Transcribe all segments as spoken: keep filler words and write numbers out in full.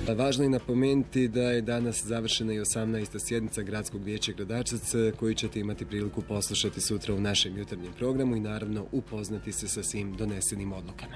Važno je napomenuti da je danas završena i osamnaesta sjednica Gradskog vijeća Gradačac koju ćete imati priliku poslušati sutra u našem jutarnjem programu i naravno upoznati se sa svim donesenim odlukama.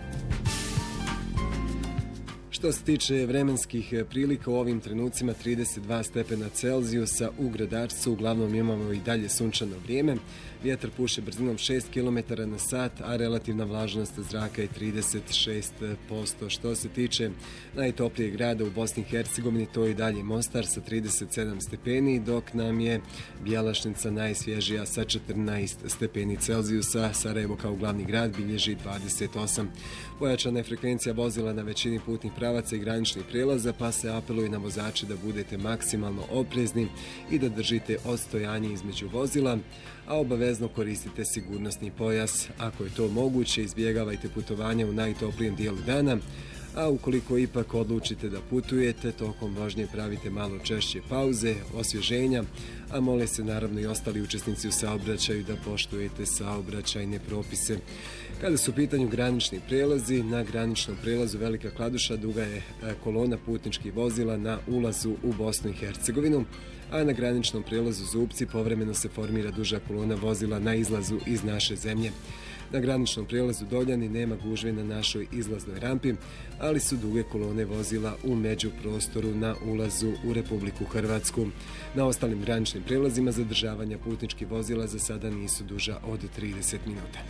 Što se tiče vremenskih prilika, u ovim trenucima trideset dva stepena Celzijusa u Gradačcu, uglavnom imamo i dalje sunčano vrijeme. Vjetar puše brzinom šest kilometara na sat, a relativna vlažnost zraka je trideset šest posto. Što se tiče najtoplijeg grada u Bosni i Hercegovini, to je i dalje Mostar sa trideset sedam stepeni, dok nam je Bjelašnica najsvježija sa četrnaest stepeni Celzijusa. Sarajevo kao glavni grad bilježi dvadeset osam. Pojačana je frekvencija vozila na većini putnih pravaca i graničnih prelaza, pa se apeluje na vozače da budete maksimalno oprezni i da držite odstojanje između vozila, a obavezno koristite sigurnosni pojas. Ako je to moguće, izbjegavajte putovanja u najtoplijem dijelu dana, a ukoliko ipak odlučite da putujete, tokom vožnje pravite malo češće pauze, osvježenja, a mole se naravno i ostali učesnici u saobraćaju da poštujete saobraćajne propise. Kada su u pitanju granični prelazi, na graničnom prelazu Velika Kladuša duga je kolona putničkih vozila na ulazu u Bosnu i Hercegovinu, a na graničnom prelazu Zupci povremeno se formira duža kolona vozila na izlazu iz naše zemlje. Na graničnom prelazu Doljani nema gužve na našoj izlaznoj rampi, ali su duge kolone vozila u međuprostoru na ulazu u Republiku Hrvatsku. Na ostalim graničnim prelazima zadržavanja putničkih vozila za sada nisu duža od trideset minuta.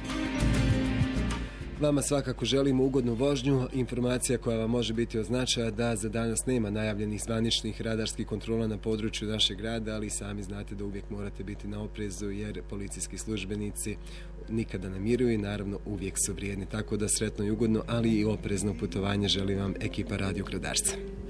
Vama svakako želimo ugodnu vožnju. Informacija koja vam može biti od značaja da za danas nema najavljenih zvaničnih radarskih kontrola na području našeg grada, ali sami znate da uvijek morate biti na oprezu jer policijski službenici nikada ne miruju i naravno uvijek su vrijedni. Tako da sretno i ugodno, ali i oprezno putovanje želi vam ekipa Radio Gradačca.